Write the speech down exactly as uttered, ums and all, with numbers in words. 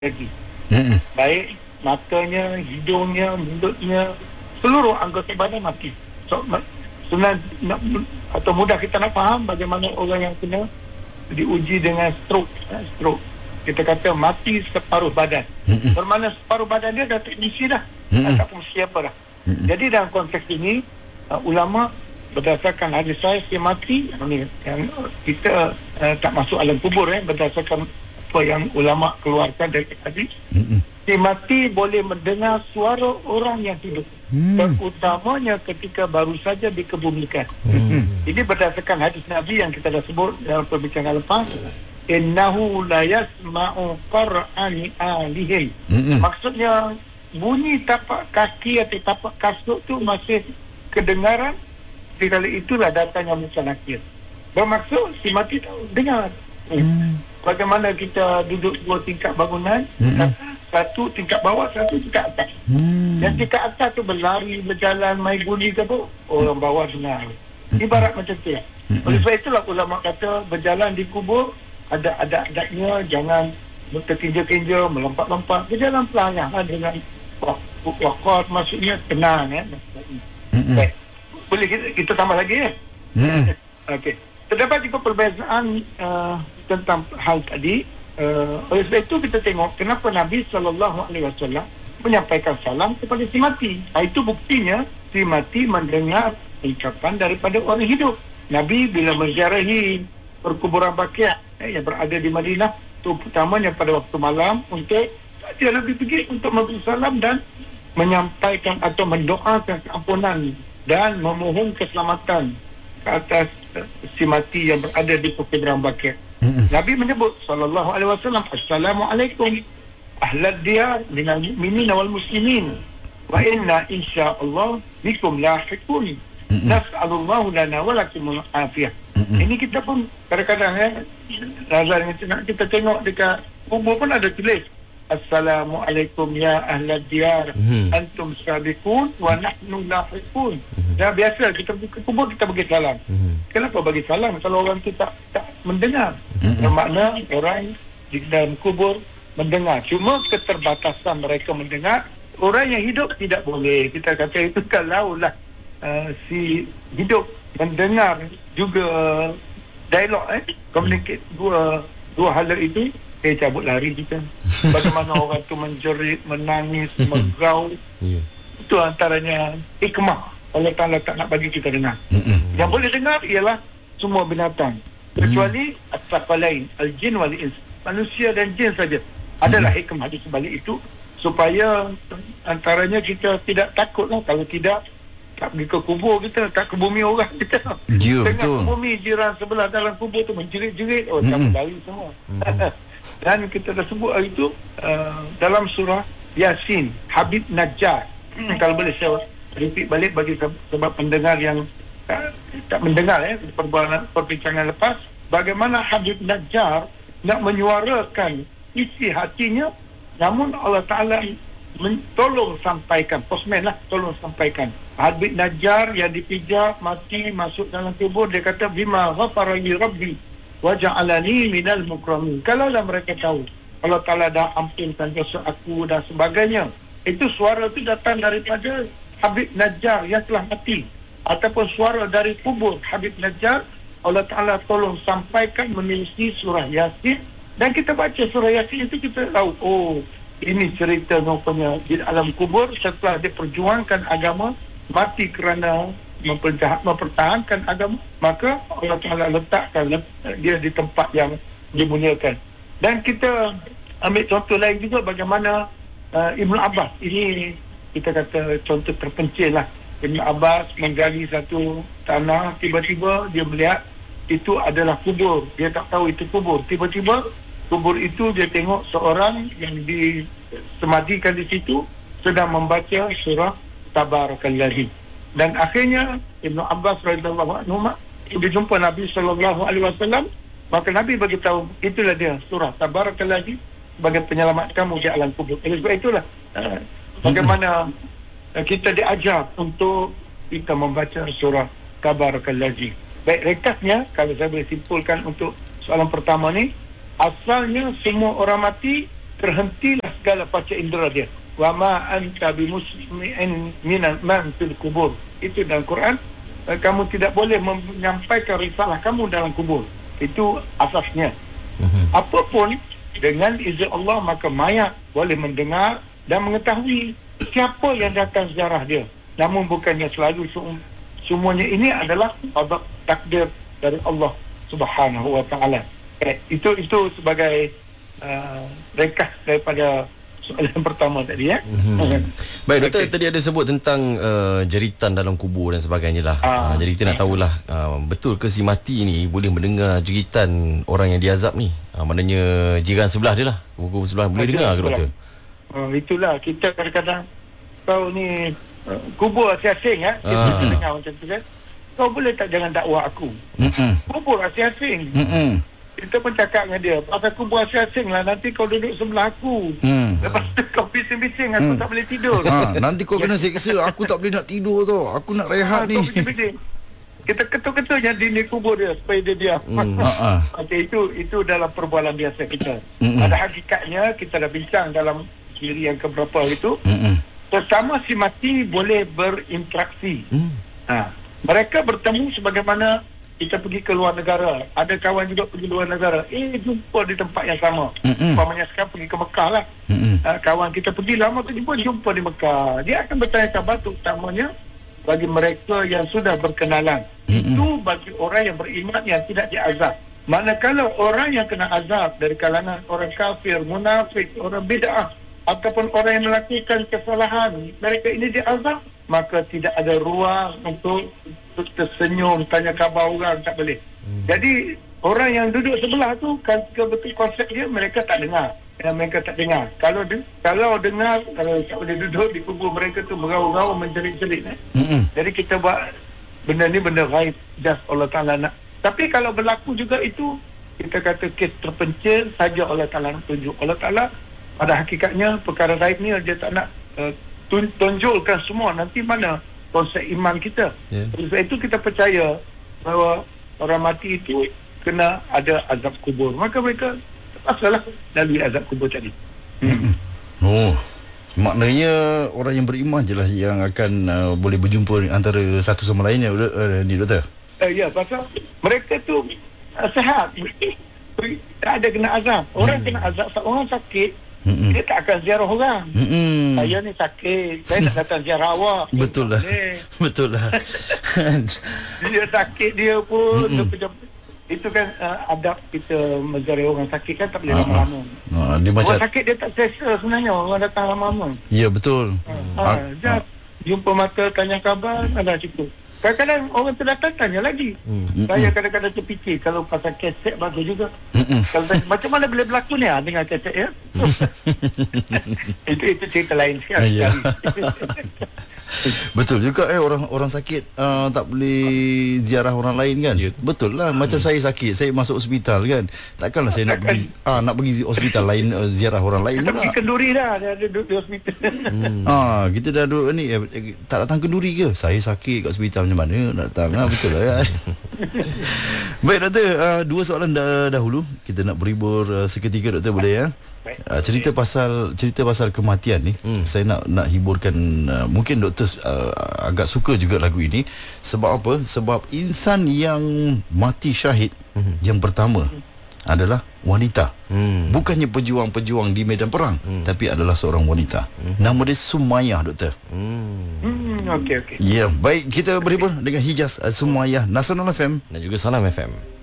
lagi. Mm-mm. Baik matanya, hidungnya, mulutnya, seluruh anggota badan mati. So, ma- senang nak, atau mudah kita nak faham bagaimana orang yang kena diuji dengan stroke. eh, Stroke. Kita kata mati separuh badan. Mm-mm. Bermakna separuh badan dia dah tak fungsi dah. Mm-mm. Dah tak fungsi apa dah. Mm-mm. Jadi dalam konteks ini, uh, ulama berdasarkan hadis saya si mati ini yang kita uh, tak masuk alam kubur eh berdasarkan apa yang ulama keluarkan dari hadis. Mm-mm. Si mati boleh mendengar suara orang yang hidup. Hmm. Terutamanya ketika baru saja dikebumikan. Hmm. Ini berdasarkan hadis Nabi yang kita dah sebut dalam perbincangan lepas. Innahu la yasma'u qara'ani alihim. Mm-mm. Maksudnya bunyi tapak kaki atau tapak kasut tu masih kedengaran. Sekali itulah datangnya musa nakir. Bermaksud si mati tahu dengar. Hmm. Bagaimana kita duduk dua tingkat bangunan, Mm-mm. satu tingkat bawah, satu tingkat atas. Hmm. Yang tingkat atas tu berlari, berjalan, main bunyi ke apa, orang bawah dengar. Ibarat macam tu. Oleh sebab itulah ulama kata berjalan di kubur ada adat-adatnya, jangan terkinja-kinja, melompat-lompat, berjalan perlahan dengan wak- wakar, maksudnya tenang ya. Mm-mm. Baik. Boleh kita, kita tambah lagi ya? Mm-mm. Okey. Terdapat juga perbezaan uh, tentang hal tadi. Uh, oleh sebab itu kita tengok kenapa Nabi sallallahu alaihi wasallam menyampaikan salam kepada si mati. Ah, itu buktinya si mati mendengar ucapan daripada orang hidup. Nabi bila menziarahi perkuburan Baqi' eh, yang berada di Madinah, itu pertamanya pada waktu malam untuk dia lebih pergi untuk memberi salam dan menyampaikan atau mendoakan keampunan dan memohon keselamatan ke atas uh, si mati yang berada di perkuburan Baqi'. Mm-mm. Nabi menyebut sallallahu alaihi wasallam, assalamualaikum ahlad diyar minal mu'minin wal muslimin wa inna insyaallah bikum lahiqun. Mm-mm. Nas'alullahu lana wa lakum afiyah. Mm-mm. Ini kita pun kadang-kadang ya, Razal kita, kita tengok dekat kubur pun ada tulis assalamualaikum ya ahlad diyar Mhm. antum sabiqun wa nahnu lahiqun. Dah biasa kita pergi ke kubur kita bagi salam. Mhm. Kenapa bagi salam kalau orang tu tak, tak mendengar? Mm-mm. Bermakna orang di dalam kubur mendengar. Cuma keterbatasan mereka mendengar. Orang yang hidup tidak boleh. Kita kata itu kalaulah uh, si hidup mendengar juga uh, dialog eh, communicate dua dua hal itu, eh cabut lari kita. Bagaimana orang tu menjerit, menangis, merau. Ya. Itu antaranya hikmah Allah Ta'ala tak nak bagi kita dengar. Mm-mm. Yang boleh dengar ialah semua binatang, kecuali as-saqalain, al-jin wal ins, manusia dan jin saja. Adalah hikmah di sebalik itu supaya antaranya kita tidak takutlah. Kalau tidak, tak pergi ke kubur kita, tak ke bumi orang kita. Ya, Tengok betul. ke bumi jiran sebelah dalam kubur tu menjerit-jerit, oh Mm-mm. tak dari semua. Dan kita dah sebut hari itu uh, dalam surah Yasin, Habib Najjar. Kalau boleh saya repeat balik bagi sebab pendengar yang uh, tak mendengar ya perbualan perbincangan lepas, bagaimana Habib Najjar nak menyuarakan isi hatinya, namun Allah Ta'ala men- tolong sampaikan, postman lah tolong sampaikan. Habib Najjar yang dipijak mati masuk dalam kubur, dia kata bima ghafara li rabbi wa ja'alani minal mukramin. Kalaulah mereka tahu Allah Ta'ala dah ampunkan dosa aku dan sebagainya, itu suara itu datang daripada Habib Najjar yang telah mati, ataupun suara dari kubur Habib Najjar, Allah Ta'ala tolong sampaikan menerusi surah Yasin. Dan kita baca surah Yasin itu kita tahu, oh ini cerita rupanya di alam kubur setelah dia perjuangkan agama, mati kerana mempertahan, mempertahankan agama, maka Allah Ta'ala letakkan dia di tempat yang dimuliakan. Dan kita ambil contoh lain juga bagaimana uh, Ibnu Abbas, ini kita kata contoh terpencil lah. Ibnu Abbas menggali satu tanah, tiba-tiba dia melihat itu adalah kubur. Dia tak tahu itu kubur. Tiba-tiba kubur itu dia tengok seorang yang disemadikan di situ sedang membaca surah Tabarakalladzi. Dan akhirnya Ibnu Abbas radhiyallahu anhu dia jumpa Nabi sallallahu alaihi wasallam, maka Nabi bagi tahu itulah dia surah Tabarakalladzi sebagai penyelamat kamu di alam kubur. Oleh sebab itulah uh, bagaimana uh, kita diajar untuk kita membaca surah Tabarakalladzi. Baik, rekasnya kalau saya boleh simpulkan untuk soalan pertama ni, asalnya semua orang mati terhentilah segala panca indera dia. Wa ma anta bimusmi'in minan man fil kubur. Itu dalam Quran. Uh, kamu tidak boleh menyampaikan risalah kamu dalam kubur. Itu asasnya. Mm-hmm. Apapun dengan izin Allah, maka mayat boleh mendengar dan mengetahui siapa yang datang ziarah dia. Namun bukannya selalu semuanya ini adalah qada takdir dari Allah Subhanahu wa taala. Eh, itu itu sebagai uh, ringkas daripada soalan pertama tadi ya. Mm-hmm. Baik, doktor, okay. tadi ada sebut tentang uh, jeritan dalam kubur dan sebagainya lah. Ah. Uh, jadi kita nak tahulah uh, betul ke si mati ni boleh mendengar jeritan orang yang diazab ni? Uh, maknanya jiran sebelah dia lah, kubur sebelah boleh Betul, dengar ke, itulah. doktor? Uh, itulah kita kadang-kadang kau ni uh, kubur asing-asing ya. Kita Ah. dengar macam tu kan. Kau boleh tak jangan dakwa aku. Mm-mm. Kubur asing-asing. Mm-mm. Kita pun cakap dengan dia, pasal kubur asing-asing lah, nanti kau duduk sebelah aku. Hmm. Lepas tu kau bising-bising, aku Hmm. tak boleh tidur. Ha, nanti kau kena seksa. Aku tak boleh nak tidur tau. Aku nak rehat Ah, ni. kau bising-bising. Kita ketuk-ketuk je dinding kubur dia supaya dia diam. Hmm. Ha, ha. Okey, itu itu dalam perbualan biasa kita. Mm-mm. Pada hakikatnya kita dah bincang dalam siri yang keberapa itu, Mm-mm. sesama si mati boleh berinteraksi. Hmm. Ha, mereka bertemu sebagaimana kita pergi ke luar negara. Ada kawan juga pergi luar negara. Eh, jumpa di tempat yang sama. Mm-mm. Umpamanya sekarang pergi ke Mekah lah. Mm-mm. Uh, kawan kita pergi lama tu jumpa, jumpa di Mekah. Dia akan bertanya khabar terutamanya bagi mereka yang sudah berkenalan. Mm-mm. Itu bagi orang yang beriman yang tidak diazab. Manakala orang yang kena azab dari kalangan orang kafir, munafik, orang bid'ah ataupun orang yang melakukan kesalahan, mereka ini diazab, maka tidak ada ruang untuk, untuk tersenyum, tanya khabar orang, tak boleh. Hmm. Jadi orang yang duduk sebelah tu, kan betul konsep dia, mereka tak dengar. Ya, mereka tak dengar. Kalau de- kalau dengar, kalau tak boleh duduk di kubur mereka tu merau-rau, menjerit-jerit. Eh. Mm-mm. Jadi kita buat benda ni benda gaib, just Allah Ta'ala nak. Tapi kalau berlaku juga itu, kita kata kes terpencil saja Allah Ta'ala nak tunjuk. Allah Ta'ala pada hakikatnya perkara gaib ni dia tak nak uh, tun- tunjukkan semua. Nanti mana konsep iman kita. Yeah. Sebab itu kita percaya bahawa orang mati itu kena ada azab kubur. Maka mereka terpaksalah lalui azab kubur tadi. Hmm. Oh, maknanya orang yang beriman je lah yang akan uh, boleh berjumpa antara satu sama lainnya, uh, ni doktor. Uh, ya, pasal mereka tu uh, sehat. Tak ada kena azab. Orang hmm. kena azab, orang sakit, Mm-mm. dia tak akan ziarah orang. Mm-mm. Saya ni sakit, saya nak datang ziarah awak. Betul lah. Boleh. Betul lah. Dia sakit dia pun Mm-mm. dia itu kan uh, adab kita menziarah orang sakit kan tak boleh Ah, lama-lama. Ah, dia macam, Orang sakit dia tak selesa sebenarnya, orang datang lama-lama. ya betul. Hmm. Ah, Ha, just jumpa mata, tanya khabar, ada cukup. Kadang-kadang orang tu datang tanya lagi. Hmm. Saya kadang-kadang terfikir kalau pasal keset bagus juga. Mm-mm. Kalau tanya, macam mana boleh berlaku ni ha, dengan keset ya? itu itu cerita lain sekali. Ya. Betul juga eh, orang orang sakit uh, tak boleh ziarah orang lain kan. Ya. Betul lah. Macam saya sakit, saya masuk hospital kan. Takkanlah saya nak pergi ah nak pergi hospital lain, uh, ziarah orang lain Kita pergi pula. kenduri dah, dia ada duduk di hospital. Hmm. Ah, kita dah duduk ni eh, eh, tak datang kenduri ke? Saya sakit kat hospital, macam mana nak datang ah, betul lah kan. Baik doktor, uh, dua soalan dah, dahulu. Kita nak berhibur uh, seketika doktor, boleh ya? Uh, cerita pasal cerita pasal kematian ni, hmm. saya nak nak hiburkan, uh, mungkin doktor uh, agak suka juga lagu ini. Sebab apa? Sebab insan yang mati syahid hmm. yang pertama adalah wanita. Hmm. Bukannya pejuang-pejuang di medan perang, hmm. tapi adalah seorang wanita. Hmm. Nama dia Sumayyah doktor. Hmm. Hmm, okey okey. Ya, yeah, baik, kita berhibur dengan Hijaz uh, Sumayyah, Nasional F M Dan juga Salam F M.